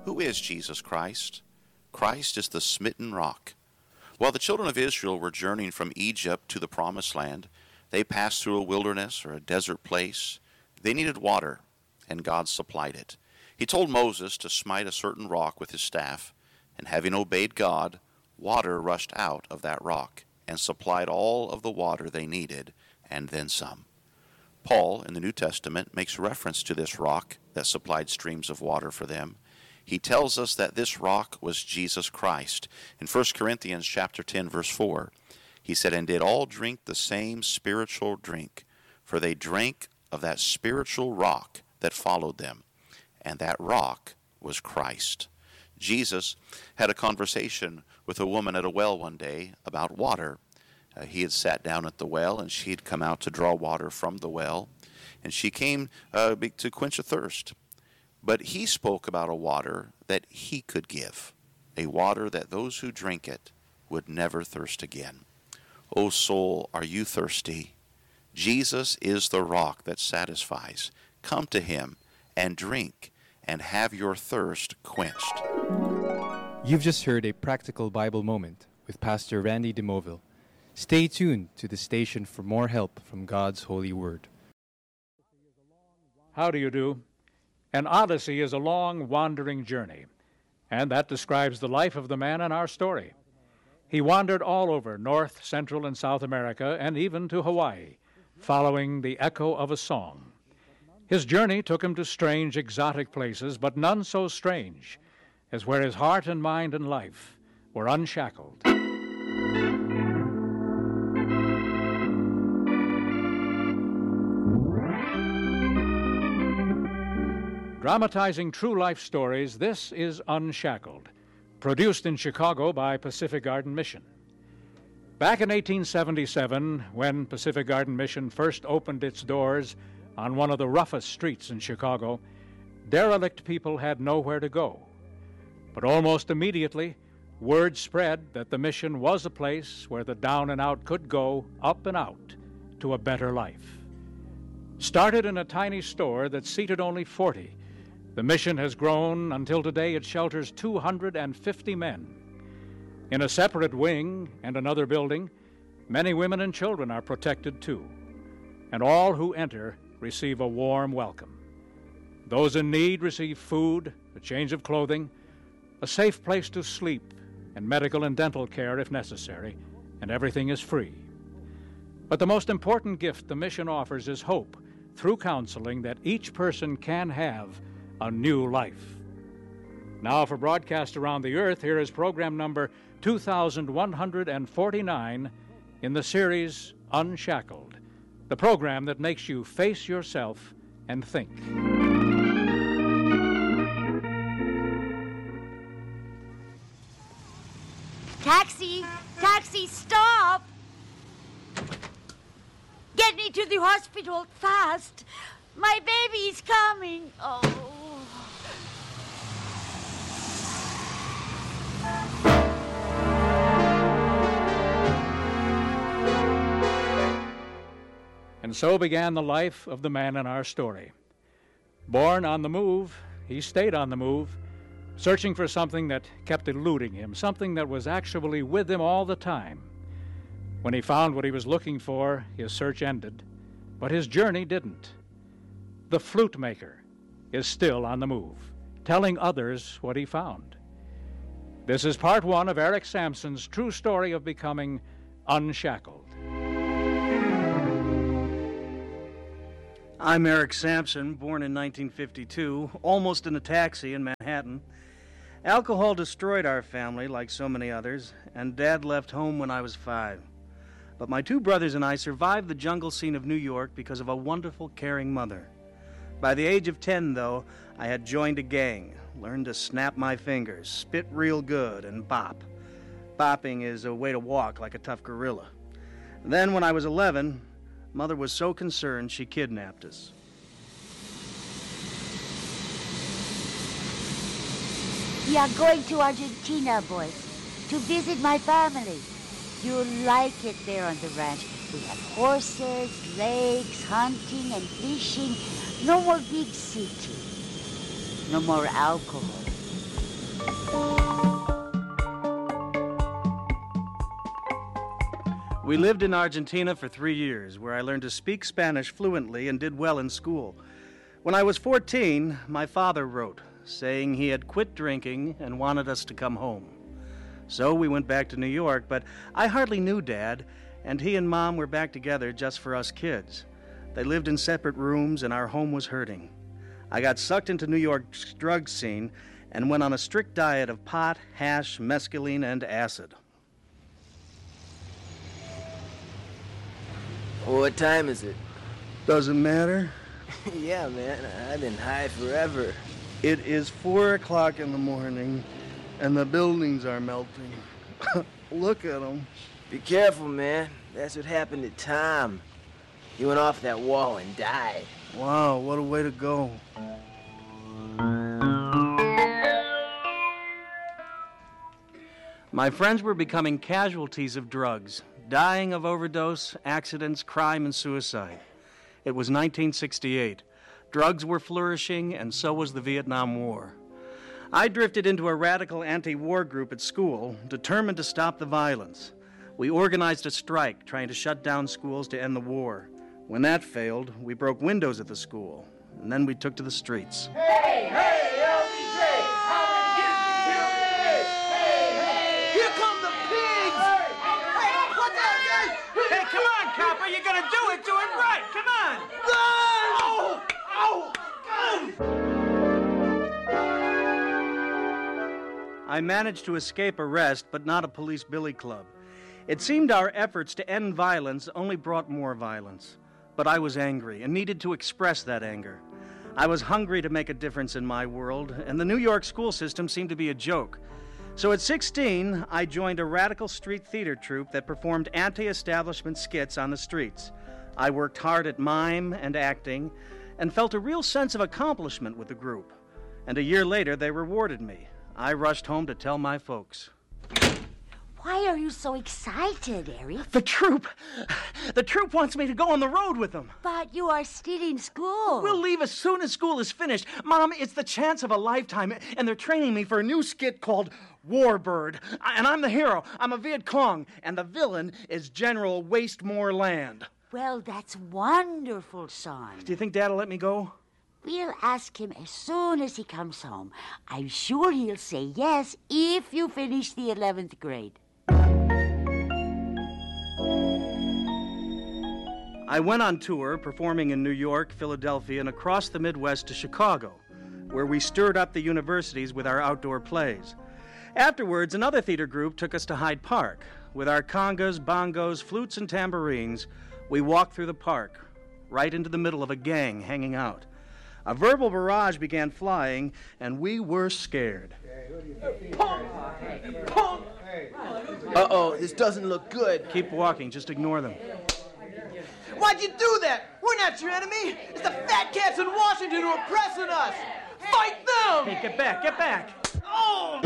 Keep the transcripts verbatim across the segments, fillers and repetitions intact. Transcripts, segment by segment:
Who is Jesus Christ? Christ is the smitten rock. While the children of Israel were journeying from Egypt to the Promised Land, they passed through a wilderness or a desert place. They needed water, and God supplied it. He told Moses to smite a certain rock with his staff, and having obeyed God, water rushed out of that rock and supplied all of the water they needed, and then some. Paul, in the New Testament, makes reference to this rock that supplied streams of water for them. He tells us that this rock was Jesus Christ. In First Corinthians chapter ten, verse four, he said, "And did all drink the same spiritual drink, for they drank of that spiritual rock that followed them, and that rock was Christ." Jesus had a conversation with a woman at a well one day about water. Uh, he had sat down at the well, and she had come out to draw water from the well, and she came uh, to quench a thirst. But he spoke about a water that he could give, a water that those who drink it would never thirst again. O soul, are you thirsty? Jesus is the rock that satisfies. Come to him and drink and have your thirst quenched. You've just heard a practical Bible moment with Pastor Randy DeMoville. Stay tuned to the station for more help from God's holy word. How do you do? An odyssey is a long, wandering journey, and that describes the life of the man in our story. He wandered all over North, Central, and South America, and even to Hawaii, following the echo of a song. His journey took him to strange, exotic places, but none so strange as where his heart and mind and life were unshackled. Dramatizing true life stories, this is Unshackled, produced in Chicago by Pacific Garden Mission. Back in eighteen seventy-seven, when Pacific Garden Mission first opened its doors on one of the roughest streets in Chicago, derelict people had nowhere to go. But almost immediately, word spread that the mission was a place where the down and out could go up and out to a better life. Started in a tiny store that seated only forty, the mission has grown until today it shelters two hundred fifty men. In a separate wing and another building, many women and children are protected too, and all who enter receive a warm welcome. Those in need receive food, a change of clothing, a safe place to sleep, and medical and dental care if necessary, and everything is free. But the most important gift the mission offers is hope through counseling that each person can have a new life. Now for broadcast around the earth, here is program number two thousand one hundred forty-nine in the series Unshackled, the program that makes you face yourself and think. Taxi! Taxi, stop! Get me to the hospital, fast! My baby's coming! Oh... And so began the life of the man in our story. Born on the move, he stayed on the move, searching for something that kept eluding him, something that was actually with him all the time. When he found what he was looking for, his search ended, but his journey didn't. The flute maker is still on the move, telling others what he found. This is part one of Eric Sampson's true story of becoming unshackled. I'm Eric Sampson, born in nineteen fifty-two, almost in a taxi in Manhattan. Alcohol destroyed our family, like so many others, and Dad left home when I was five. But my two brothers and I survived the jungle scene of New York because of a wonderful, caring mother. By the age of ten, though, I had joined a gang, learned to snap my fingers, spit real good, and bop. Bopping is a way to walk like a tough gorilla. Then, when I was eleven, Mother was so concerned she kidnapped us. We are going to Argentina, boys, to visit my family. You'll like it there on the ranch. We have horses, lakes, hunting and fishing. No more big city. No more alcohol. We lived in Argentina for three years, where I learned to speak Spanish fluently and did well in school. When I was fourteen, my father wrote, saying he had quit drinking and wanted us to come home. So we went back to New York, but I hardly knew Dad, and he and Mom were back together just for us kids. They lived in separate rooms, and our home was hurting. I got sucked into New York's drug scene and went on a strict diet of pot, hash, mescaline, and acid. What time is it? Doesn't matter. Yeah, man, I've been high forever. It is four o'clock in the morning, and the buildings are melting. Look at them. Be careful, man. That's what happened to Tom. He went off that wall and died. Wow, what a way to go. My friends were becoming casualties of drugs, dying of overdose, accidents, crime, and suicide. It was nineteen sixty-eight. Drugs were flourishing, and so was the Vietnam War. I drifted into a radical anti-war group at school, determined to stop the violence. We organized a strike, trying to shut down schools to end the war. When that failed, we broke windows at the school, and then we took to the streets. Hey, hey, L B J! How many kids you kill today? Hey, hey! Here come the pigs! Hey, what the? Hey, come on, copper! You're gonna do it! Do it right! Come on! Run! Ow! Ow! I managed to escape arrest, but not a police billy club. It seemed our efforts to end violence only brought more violence. But I was angry and needed to express that anger. I was hungry to make a difference in my world, and the New York school system seemed to be a joke. So at sixteen, I joined a radical street theater troupe that performed anti-establishment skits on the streets. I worked hard at mime and acting and felt a real sense of accomplishment with the group. And a year later, they rewarded me. I rushed home to tell my folks. Why are you so excited, Eric? The troupe! The troupe wants me to go on the road with them. But you are still in school. We'll leave as soon as school is finished. Mom, it's the chance of a lifetime, and they're training me for a new skit called Warbird. And I'm the hero. I'm a Viet Cong, and the villain is General Waste More Land. Well, that's wonderful, son. Do you think Dad will let me go? We'll ask him as soon as he comes home. I'm sure he'll say yes if you finish the eleventh grade. I went on tour, performing in New York, Philadelphia, and across the Midwest to Chicago, where we stirred up the universities with our outdoor plays. Afterwards, another theater group took us to Hyde Park. With our congas, bongos, flutes, and tambourines, we walked through the park, right into the middle of a gang hanging out. A verbal barrage began flying, and we were scared. Uh-oh, this doesn't look good. Keep walking, just ignore them. Why'd you do that? We're not your enemy. It's the fat cats in Washington who are oppressing us. Fight them! Hey, get back, get back! Oh!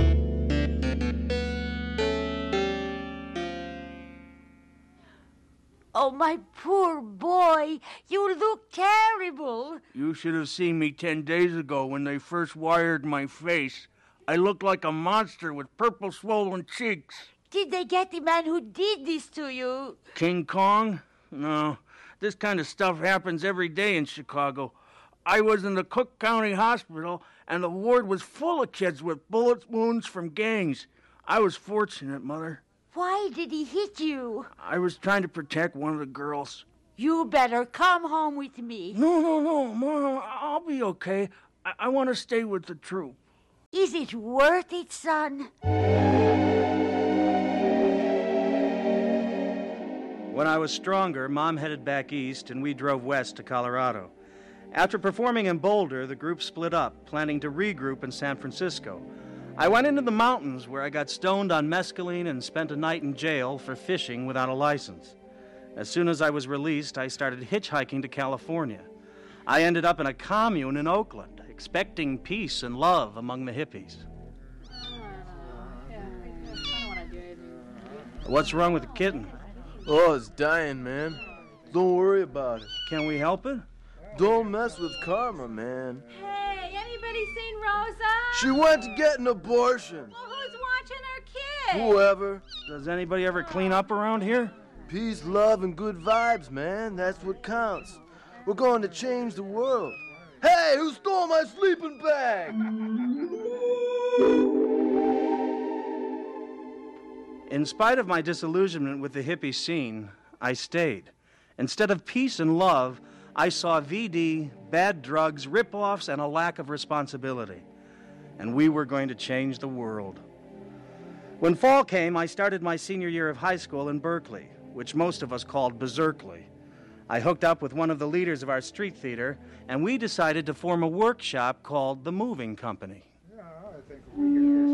Oh, my poor boy. You look terrible. You should have seen me ten days ago when they first wired my face. I looked like a monster with purple swollen cheeks. Did they get the man who did this to you? King Kong? No. This kind of stuff happens every day in Chicago. I was in the Cook County Hospital, and the ward was full of kids with bullet wounds from gangs. I was fortunate, Mother. Why did he hit you? I was trying to protect one of the girls. You better come home with me. No, no, no, Mom, I'll be okay. I, I want to stay with the troop. Is it worth it, son? When I was stronger, Mom headed back east, and we drove west to Colorado. After performing in Boulder, the group split up, planning to regroup in San Francisco. I went into the mountains, where I got stoned on mescaline and spent a night in jail for fishing without a license. As soon as I was released, I started hitchhiking to California. I ended up in a commune in Oakland, expecting peace and love among the hippies. What's wrong with the kitten? Oh, it's dying, man. Don't worry about it. Can we help it? Don't mess with karma, man. Hey, anybody Anybody seen Rosa? She went to get an abortion. Well, who's watching her kid? Whoever. Does anybody ever clean up around here? Peace, love, and good vibes, man. That's what counts. We're going to change the world. Hey, who stole my sleeping bag? In spite of my disillusionment with the hippie scene, I stayed. Instead of peace and love, I saw V D, bad drugs, rip-offs, and a lack of responsibility. And we were going to change the world. When fall came, I started my senior year of high school in Berkeley, which most of us called Berserkly. I hooked up with one of the leaders of our street theater, and we decided to form a workshop called the Moving Company.